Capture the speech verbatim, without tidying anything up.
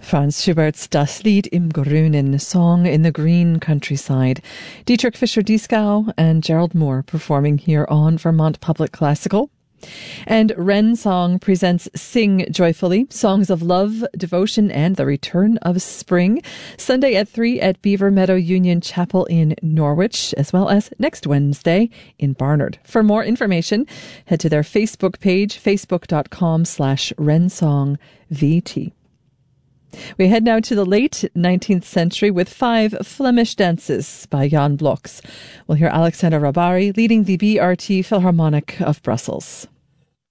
Franz Schubert's Das Lied im Grünen, Song in the Green Countryside. Dietrich Fischer-Dieskau and Gerald Moore performing here on Vermont Public Classical. And Rensong presents Sing Joyfully, songs of love, devotion, and the return of spring, Sunday at three at Beaver Meadow Union Chapel in Norwich, as well as next Wednesday in Barnard. For more information, head to their Facebook page, facebook.com slash rensongvt. We head now to the late nineteenth century with five Flemish dances by Jan Bloks. We'll hear Alexander Rabari leading the B R T Philharmonic of Brussels.